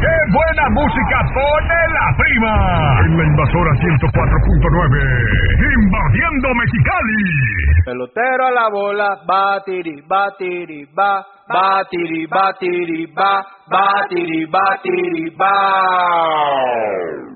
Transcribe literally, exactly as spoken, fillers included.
¡Qué buena música pone la prima! En la Invasora ciento cuatro punto nueve, invadiendo Mexicali. Pelotero a la bola, batiri, batiri, ba, batiri, batiri, ba, batiri, batiri, ba.